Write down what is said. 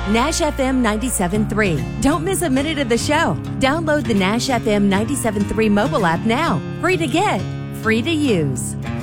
Nash FM 97.3. Don't miss a minute of the show. Download the Nash FM 97.3 mobile app now. Free to get, free to use.